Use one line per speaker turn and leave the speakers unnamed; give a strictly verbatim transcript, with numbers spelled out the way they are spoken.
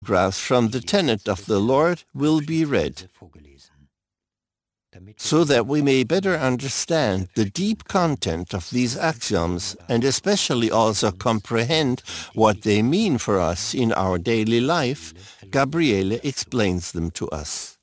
paragraphs from the tenet of the Lord will be read, so that we may better understand the deep content of these axioms and especially also comprehend what they mean for us in our daily life. Gabriele explains them to us.